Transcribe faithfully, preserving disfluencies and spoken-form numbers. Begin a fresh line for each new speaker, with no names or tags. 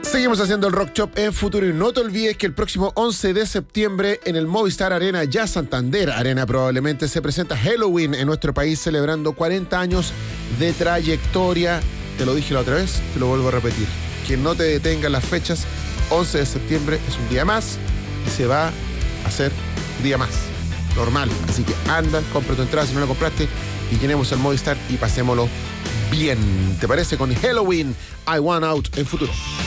Seguimos haciendo el Rock Shop en Futuro y no te olvides que el próximo once de septiembre en el Movistar Arena, ya Santander Arena probablemente, se presenta Helloween en nuestro país celebrando cuarenta años de trayectoria. Te lo dije la otra vez, te lo vuelvo a repetir. Que no te detengan las fechas, once de septiembre es un día más y se va a hacer un día más, normal. Así que anda, compra tu entrada si no la compraste y llenemos el Movistar y pasémoslo bien. ¿Te parece? Con Helloween, I Want Out en Futuro.